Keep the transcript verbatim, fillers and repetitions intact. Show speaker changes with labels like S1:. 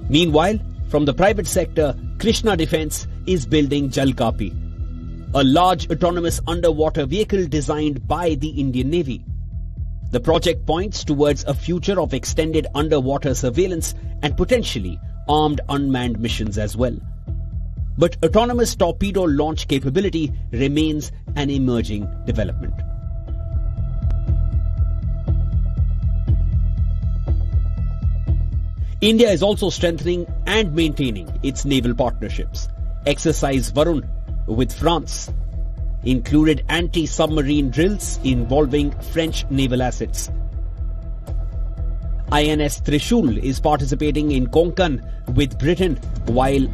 S1: Meanwhile, from the private sector, Krishna Defence is building Jalkapi, a large autonomous underwater vehicle designed by the Indian Navy. The project points towards a future of extended underwater surveillance and potentially armed unmanned missions as well. But autonomous torpedo launch capability remains an emerging development. India is also strengthening and maintaining its naval partnerships. Exercise Varun with France included anti-submarine drills involving French naval assets. I N S Trishul is participating in Konkan with Britain, while